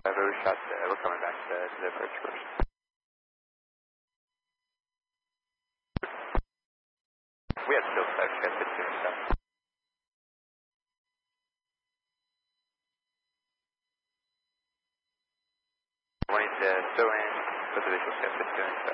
Every shot, we're coming back to the approach first. We have still stuff, we have 15 and stuff. Wanting to sew in, put the visual step 15 and stuff.